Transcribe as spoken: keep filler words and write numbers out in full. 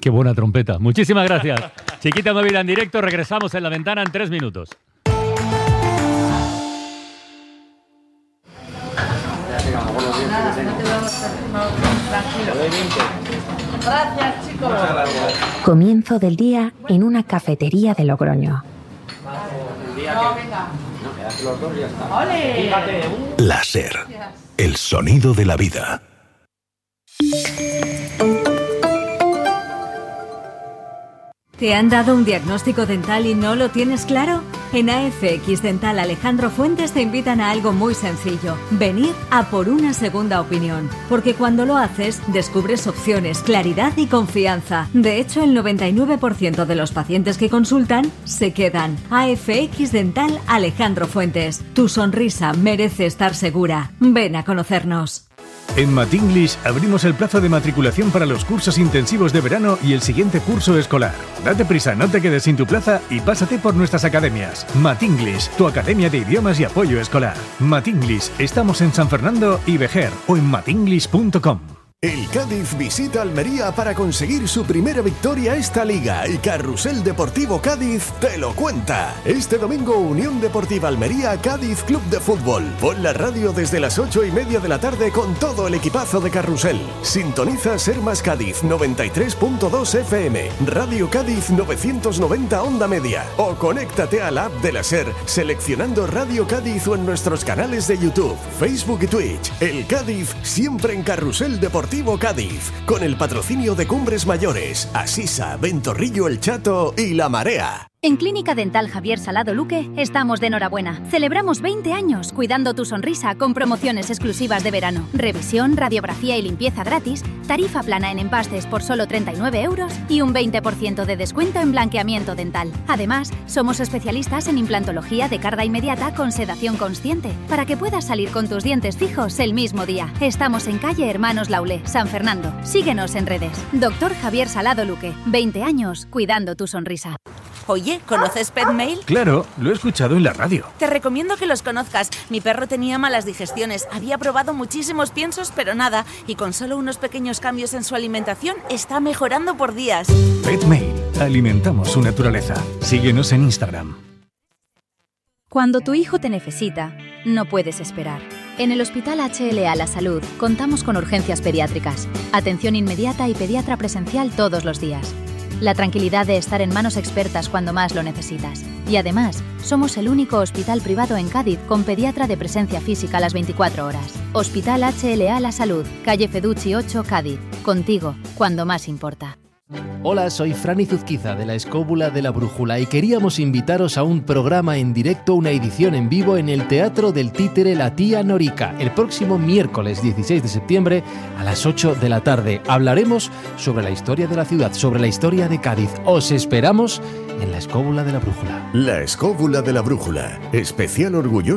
Qué buena trompeta. Muchísimas gracias. Chiquita Movida en directo. Regresamos en La Ventana en tres minutos. Gracias, chicos. Comienzo del día en una cafetería de Logroño. No, venga. ¡Ole! La SER, el sonido de la vida. ¿Te han dado un diagnóstico dental y no lo tienes claro? En A F X Dental Alejandro Fuentes te invitan a algo muy sencillo: venir a por una segunda opinión. Porque cuando lo haces, descubres opciones, claridad y confianza. De hecho, el noventa y nueve por ciento de los pacientes que consultan se quedan. A F X Dental Alejandro Fuentes. Tu sonrisa merece estar segura. Ven a conocernos. En Matinglish abrimos el plazo de matriculación para los cursos intensivos de verano y el siguiente curso escolar. Date prisa, no te quedes sin tu plaza y pásate por nuestras academias. Matinglish, tu academia de idiomas y apoyo escolar. Matinglish, estamos en San Fernando y Vejer o en matinglish punto com. El Cádiz visita Almería para conseguir su primera victoria esta liga y Carrusel Deportivo Cádiz te lo cuenta. Este domingo Unión Deportiva Almería Cádiz Club de Fútbol. Pon la radio desde las ocho y media de la tarde con todo el equipazo de Carrusel. Sintoniza Ser Más Cádiz noventa y tres punto dos F M, Radio Cádiz novecientos noventa Onda Media o conéctate a la app de la SER seleccionando Radio Cádiz o en nuestros canales de YouTube, Facebook y Twitch. El Cádiz siempre en Carrusel Deportivo Cádiz, con el patrocinio de Cumbres Mayores, Asisa, Ventorrillo El Chato y La Marea. En Clínica Dental Javier Salado Luque estamos de enhorabuena. Celebramos veinte años cuidando tu sonrisa con promociones exclusivas de verano. Revisión, radiografía y limpieza gratis, tarifa plana en empastes por solo treinta y nueve euros y un veinte por ciento de descuento en blanqueamiento dental. Además, somos especialistas en implantología de carga inmediata con sedación consciente para que puedas salir con tus dientes fijos el mismo día. Estamos en calle Hermanos Laulé, San Fernando. Síguenos en redes. Doctor Javier Salado Luque, veinte años cuidando tu sonrisa. Oye, ¿conoces PetMail? Claro, lo he escuchado en la radio. Te recomiendo que los conozcas. Mi perro tenía malas digestiones, había probado muchísimos piensos, pero nada, y con solo unos pequeños cambios en su alimentación está mejorando por días. PetMail, alimentamos su naturaleza. Síguenos en Instagram. Cuando tu hijo te necesita, no puedes esperar. En el Hospital H L A La Salud contamos con urgencias pediátricas, atención inmediata y pediatra presencial todos los días. La tranquilidad de estar en manos expertas cuando más lo necesitas. Y además, somos el único hospital privado en Cádiz con pediatra de presencia física a las veinticuatro horas. Hospital H L A La Salud, calle Feducci ocho, Cádiz. Contigo, cuando más importa. Hola, soy Franny Zuzquiza de la Escóbula de la Brújula y queríamos invitaros a un programa en directo, una edición en vivo en el Teatro del Títere La Tía Norica, el próximo miércoles dieciséis de septiembre a las ocho de la tarde. Hablaremos sobre la historia de la ciudad, sobre la historia de Cádiz. Os esperamos en la Escóbula de la Brújula. La Escóbula de la Brújula, especial orgullo